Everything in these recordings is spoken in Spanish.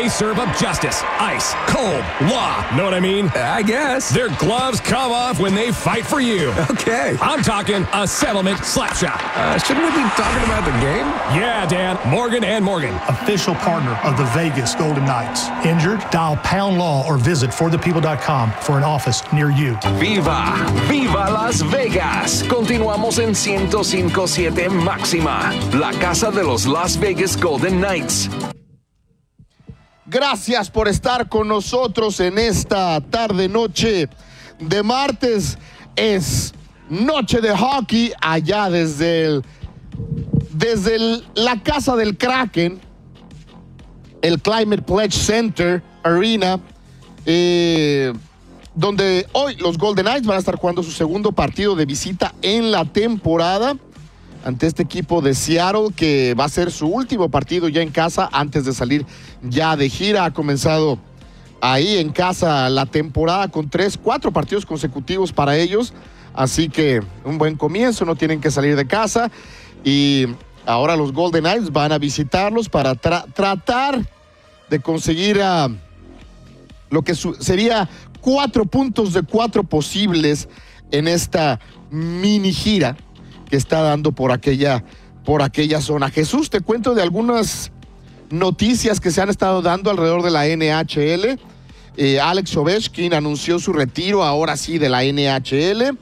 They serve up justice, ice, cold, law. Know what I mean? I guess. Their gloves come off when they fight for you. Okay. I'm talking a settlement slap shot. Shouldn't we be talking about the game? Yeah, Dan. Morgan & Morgan. Official partner of the Vegas Golden Knights. Injured? Dial Pound Law or visit forthepeople.com for an office near you. ¡Viva! ¡Viva Las Vegas! Continuamos en 105.7 Máxima, la casa de los Las Vegas Golden Knights. Gracias por estar con nosotros en esta tarde-noche de martes. Es noche de hockey allá desde la casa del Kraken, el Climate Pledge Center Arena, donde hoy los Golden Knights van a estar jugando su segundo partido de visita en la temporada ante este equipo de Seattle, que va a ser su último partido ya en casa antes de salir ya de gira. Ha comenzado ahí en casa la temporada con 4 partidos consecutivos para ellos, así que un buen comienzo, no tienen que salir de casa, y ahora los Golden Knights van a visitarlos para tratar de conseguir lo que sería 4 puntos de 4 posibles en esta mini gira que está dando por aquella zona. Jesús, te cuento de algunas noticias que se han estado dando alrededor de la NHL. Alex Ovechkin anunció su retiro ahora sí de la NHL.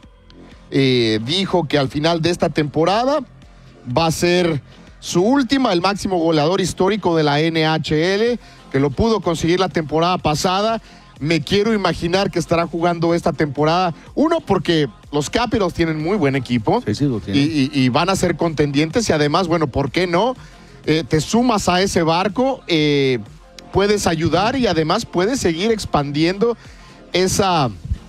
Dijo que al final de esta temporada va a ser su última, el máximo goleador histórico de la NHL, que lo pudo conseguir la temporada pasada. Me quiero imaginar que estará jugando esta temporada. Uno, porque los Capitals tienen muy buen equipo. Sí, lo tienen. Y van a ser contendientes. Y además, bueno, ¿por qué no? Te sumas a ese barco, puedes ayudar y además puedes seguir expandiendo esa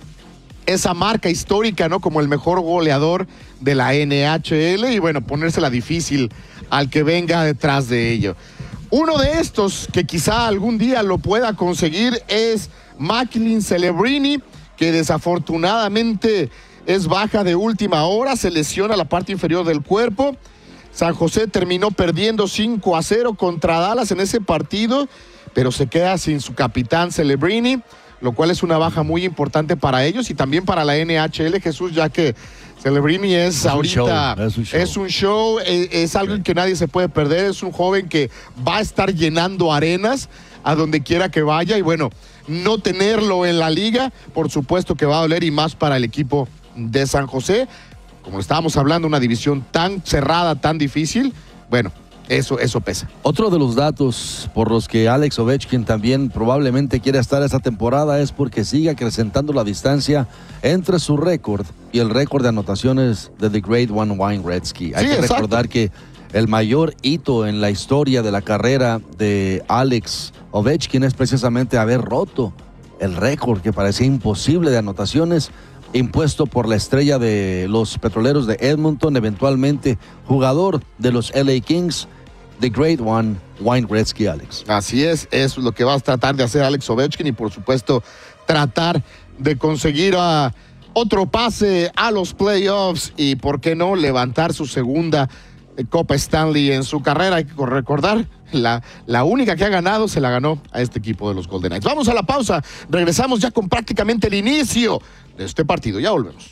marca histórica, ¿no? Como el mejor goleador de la NHL. Y bueno, ponérsela difícil al que venga detrás de ello. Uno de estos que quizá algún día lo pueda conseguir es Macklin Celebrini, que desafortunadamente es baja de última hora, se lesiona la parte inferior del cuerpo. San José terminó perdiendo 5-0 contra Dallas en ese partido, pero se queda sin su capitán Celebrini, lo cual es una baja muy importante para ellos y también para la NHL, Jesús, ya que Celebrini es ahorita un show, es algo que nadie se puede perder. Es un joven que va a estar llenando arenas a donde quiera que vaya, y bueno, no tenerlo en la liga, por supuesto que va a doler, y más para el equipo de San José. Como estábamos hablando, una división tan cerrada, tan difícil, bueno, eso pesa. Otro de los datos por los que Alex Ovechkin también probablemente quiere estar esta temporada es porque sigue acrecentando la distancia entre su récord y el récord de anotaciones de The Great One Wayne Gretzky. Hay que recordar que el mayor hito en la historia de la carrera de Alex Ovechkin es precisamente haber roto el récord que parecía imposible de anotaciones impuesto por la estrella de los Petroleros de Edmonton, eventualmente jugador de los LA Kings, The Great One, Wayne Gretzky, Alex. Así es, eso es lo que va a tratar de hacer Alex Ovechkin, y por supuesto tratar de conseguir otro pase a los playoffs y, ¿por qué no?, levantar su segunda Copa Stanley en su carrera. Hay que recordar, la única que ha ganado se la ganó a este equipo de los Golden Knights. Vamos a la pausa, regresamos ya con prácticamente el inicio de este partido. Ya volvemos.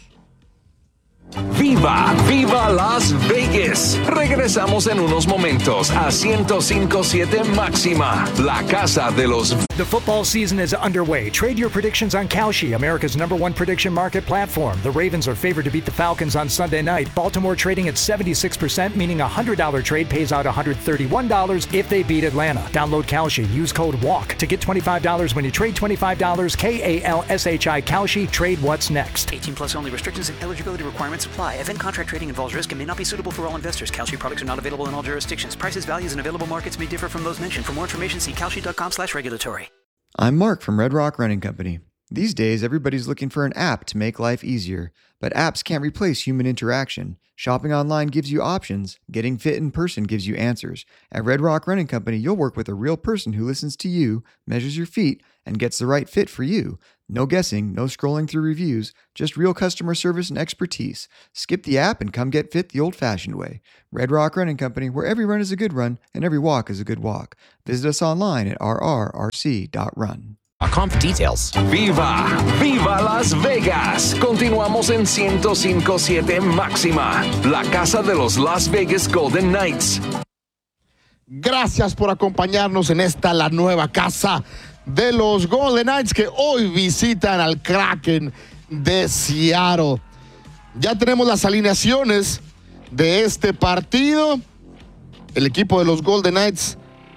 ¡Viva! ¡Viva Las Vegas! Regresamos en unos momentos a 105.7 Máxima, la casa de los... The football season is underway. Trade your predictions on Kalshi, America's #1 prediction market platform. The Ravens are favored to beat the Falcons on Sunday night. Baltimore trading at 76%, meaning a $100 trade pays out $131 if they beat Atlanta. Download Kalshi. Use code WALK to get $25 when you trade $25. Kalshi. Kalshi. Trade what's next. 18 plus only. Restrictions and eligibility requirements apply. Event contract trading involves risk and may not be suitable for all investors. Kalshi products are not available in all jurisdictions. Prices, values, and available markets may differ from those mentioned. For more information, see kalshi.com/regulatory. I'm Mark from Red Rock Renting Company. These days, everybody's looking for an app to make life easier, but apps can't replace human interaction. Shopping online gives you options. Getting fit in person gives you answers. At Red Rock Running Company, you'll work with a real person who listens to you, measures your feet, and gets the right fit for you. No guessing, no scrolling through reviews, just real customer service and expertise. Skip the app and come get fit the old-fashioned way. Red Rock Running Company, where every run is a good run and every walk is a good walk. Visit us online at rrrc.run. Comp details. ¡Viva! ¡Viva Las Vegas! Continuamos en 105.7 Máxima, la casa de los Las Vegas Golden Knights. Gracias por acompañarnos en esta, la nueva casa de los Golden Knights, que hoy visitan al Kraken de Seattle. Ya tenemos las alineaciones de este partido. El equipo de los Golden Knights,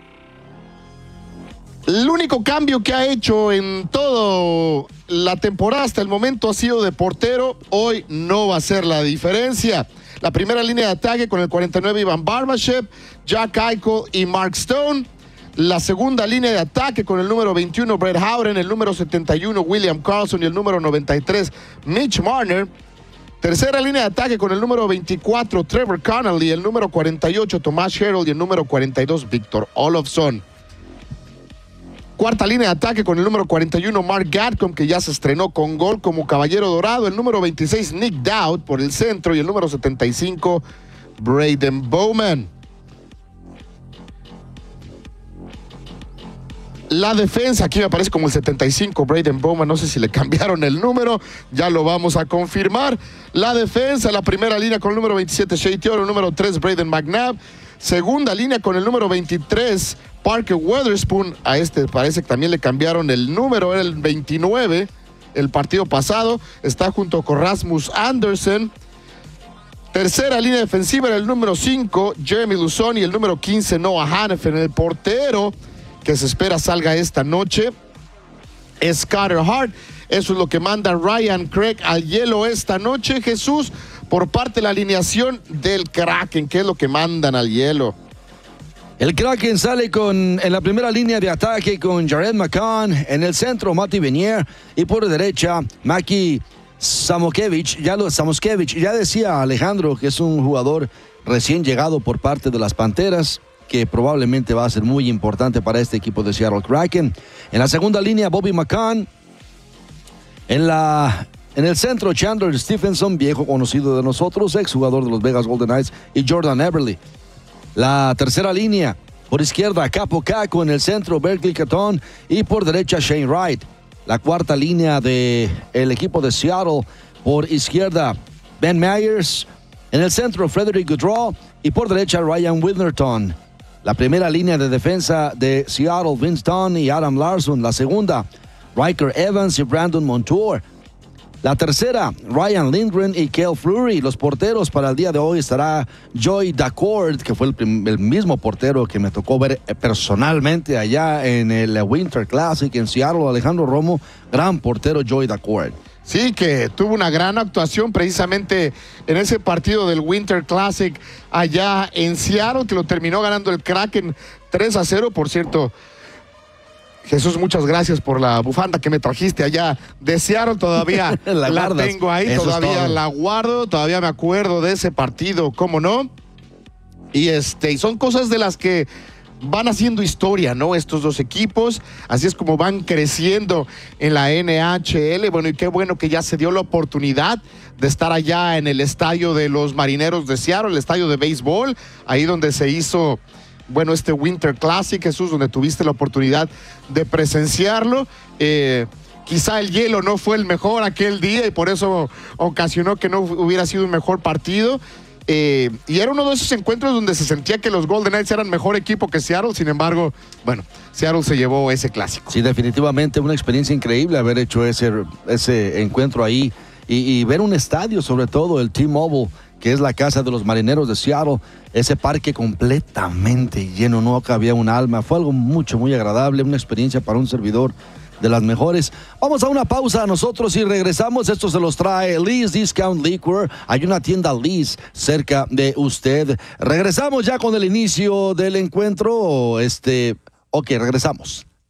el único cambio que ha hecho en toda la temporada hasta el momento ha sido de portero. Hoy no va a ser la diferencia. La primera línea de ataque con el 49 Ivan Barbashev, Jack Eichel y Mark Stone. La segunda línea de ataque con el número 21 Brett Howden, el número 71 William Karlsson y el número 93 Mitch Marner. Tercera línea de ataque con el número 24 Trevor Connolly, el número 48 Tomas Hertl y el número 42 Victor Olofsson. Cuarta línea de ataque con el número 41 Mark Gatcomb, que ya se estrenó con gol como Caballero Dorado, el número 26 Nick Dowd por el centro y el número 75 Braden Bowman. La defensa, aquí me aparece como el 75 Braden Bowman, no sé si le cambiaron el número, ya lo vamos a confirmar. La defensa, la primera línea con el número 27 Shea Theodore, el número 3 Braden McNabb. Segunda línea con el número 23 Parker Weatherspoon. A este parece que también le cambiaron el número, era el 29 el partido pasado. Está junto con Rasmus Andersen. Tercera línea defensiva era el número 5 Jeremy Luzon y el número 15 Noah Hanifin. El portero que se espera salga esta noche es Carter Hart. Eso es lo que manda Ryan Craig al hielo esta noche, Jesús, por parte de la alineación del Kraken. ¿Qué es lo que mandan al hielo? El Kraken sale en la primera línea de ataque con Jared McCann, en el centro Matti Benier y por derecha Maki Samoskevich. Ya decía Alejandro que es un jugador recién llegado por parte de las Panteras, que probablemente va a ser muy importante para este equipo de Seattle Kraken. En la segunda línea Bobby McCann. En el centro, Chandler Stephenson, viejo conocido de nosotros, exjugador de los Vegas Golden Knights, y Jordan Eberle. La tercera línea, por izquierda, Capo Caco, en el centro, Berkeley Catton, y por derecha, Shane Wright. La cuarta línea del equipo de Seattle, por izquierda, Ben Myers, en el centro, Frederick Gaudreau, y por derecha, Ryan Witherton. La primera línea de defensa de Seattle, Vince Dunn y Adam Larsson. La segunda, Riker Evans y Brandon Montour. La tercera, Ryan Lindgren y Cale Fleury. Los porteros para el día de hoy estará Joey Daccord, que fue el mismo portero que me tocó ver personalmente allá en el Winter Classic en Seattle. Alejandro Romo, gran portero Joey Daccord. Sí, que tuvo una gran actuación precisamente en ese partido del Winter Classic allá en Seattle, que lo terminó ganando el Kraken 3-0. Por cierto, Jesús, muchas gracias por la bufanda que me trajiste allá de Seattle. Todavía la tengo ahí, eso todavía la guardo, todavía me acuerdo de ese partido, cómo no. Y son cosas de las que van haciendo historia, ¿no? Estos dos equipos, así es como van creciendo en la NHL. Bueno, y qué bueno que ya se dio la oportunidad de estar allá en el estadio de los Marineros de Seattle, el estadio de béisbol, ahí donde se hizo, bueno, este Winter Classic, Jesús, donde tuviste la oportunidad de presenciarlo. Quizá el hielo no fue el mejor aquel día y por eso ocasionó que no hubiera sido un mejor partido. Y era uno de esos encuentros donde se sentía que los Golden Knights eran mejor equipo que Seattle. Sin embargo, bueno, Seattle se llevó ese clásico. Sí, definitivamente una experiencia increíble haber hecho ese encuentro ahí y ver un estadio, sobre todo el T-Mobile, que es la casa de los Marineros de Seattle, ese parque completamente lleno, no cabía un alma. Fue algo muy agradable, una experiencia para un servidor de las mejores. Vamos a una pausa nosotros y regresamos. Esto se los trae Lee's Discount Liquor. Hay una tienda Lee's cerca de usted. Regresamos ya con el inicio del encuentro. Ok, regresamos.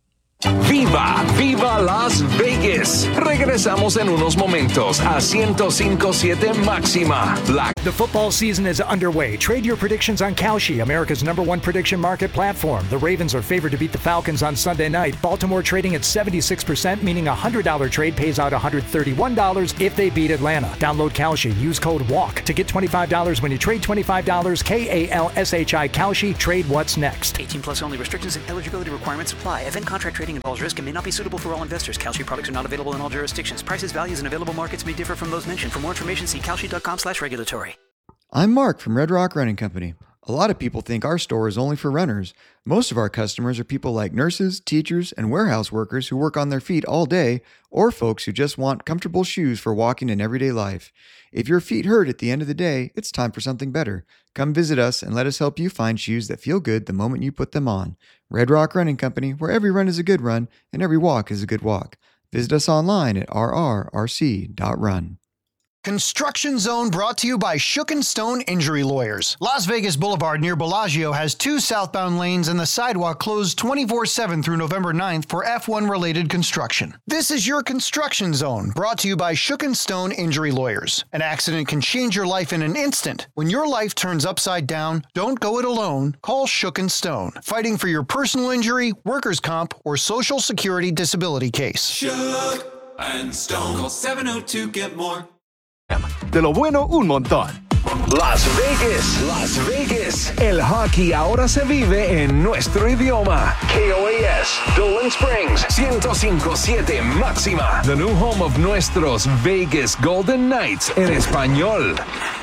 ¡Viva Las Vegas! Regresamos en unos momentos a 105.7 Máxima. The football season is underway. Trade your predictions on Kalshi, America's #1 prediction market platform. The Ravens are favored to beat the Falcons on Sunday night. Baltimore trading at 76%, meaning a $100 trade pays out $131 if they beat Atlanta. Download Kalshi. Use code WALK to get $25 when you trade $25. KALSHI Kalshi. Trade what's next. 18 plus only. Restrictions and eligibility requirements apply. Event contract trading involves risk and may not be suitable for all investors. Kalshi products are not available in all jurisdictions. Prices, values, and available markets may differ from those mentioned. For more information, see kalshi.com/regulatory. I'm Mark from Red Rock Running Company. A lot of people think our store is only for runners. Most of our customers are people like nurses, teachers, and warehouse workers who work on their feet all day, or folks who just want comfortable shoes for walking in everyday life. If your feet hurt at the end of the day, it's time for something better. Come visit us and let us help you find shoes that feel good the moment you put them on. Red Rock Running Company, where every run is a good run and every walk is a good walk. Visit us online at rrrc.run. Construction Zone brought to you by Shook & Stone Injury Lawyers. Las Vegas Boulevard near Bellagio has 2 southbound lanes and the sidewalk closed 24/7 through November 9th for F1-related construction. This is your Construction Zone, brought to you by Shook & Stone Injury Lawyers. An accident can change your life in an instant. When your life turns upside down, don't go it alone. Call Shook & Stone, fighting for your personal injury, workers' comp, or Social Security disability case. Shook & Stone. Call 702-GET-MORE. De lo bueno, un montón. Las Vegas. El hockey ahora se vive en nuestro idioma. KOAS, Dolan Springs, 105.7 Máxima. The new home of nuestros Vegas Golden Knights en español.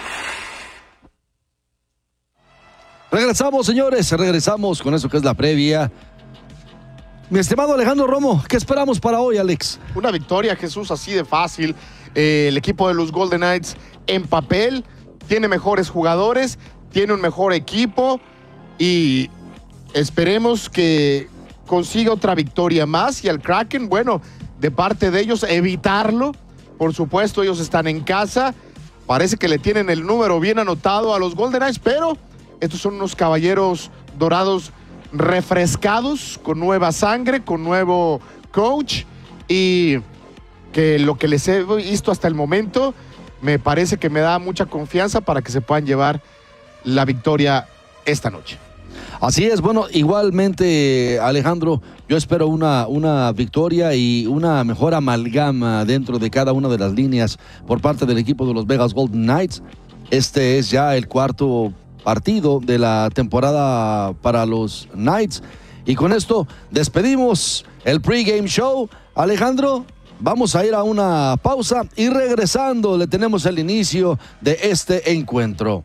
Regresamos, señores. Regresamos con eso que es la previa. Mi estimado Alejandro Romo, ¿qué esperamos para hoy, Alex? Una victoria, Jesús, así de fácil. El equipo de los Golden Knights en papel tiene mejores jugadores, tiene un mejor equipo y esperemos que consiga otra victoria más. Y al Kraken, bueno, de parte de ellos, evitarlo. Por supuesto, ellos están en casa. Parece que le tienen el número bien anotado a los Golden Knights, pero estos son unos caballeros dorados refrescados, con nueva sangre, con nuevo coach, y que lo que les he visto hasta el momento me parece que me da mucha confianza para que se puedan llevar la victoria esta noche. Así es, bueno, igualmente, Alejandro, yo espero una victoria y una mejor amalgama dentro de cada una de las líneas por parte del equipo de los Vegas Golden Knights. Este es ya el cuarto partido de la temporada para los Knights. Y con esto despedimos el pregame show. Alejandro, vamos a ir a una pausa y regresando le tenemos el inicio de este encuentro.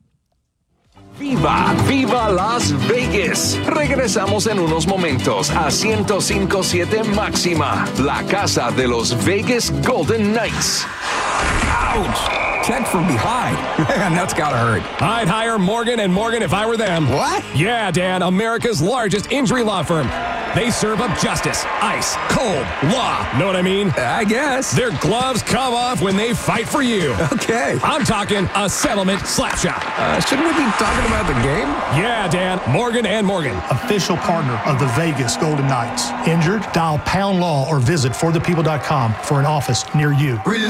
¡Viva Las Vegas! Regresamos en unos momentos a 105.7 Máxima, la casa de los Vegas Golden Knights. Ouch! Check from behind. Man, that's gotta hurt. I'd hire Morgan & Morgan if I were them. What? Yeah, Dan, America's largest injury law firm. They serve up justice, ice, cold, law. Know what I mean? I guess. Their gloves come off when they fight for you. Okay. I'm talking a settlement slap shot. Shouldn't we be talking about the game? Yeah, Dan, Morgan & Morgan. Official partner of the Vegas Golden Knights. Injured? Dial #law or visit forthepeople.com for an office near you. Relax.